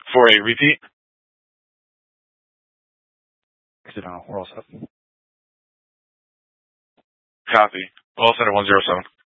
For a repeat? We're all set. Copy. All set at 107.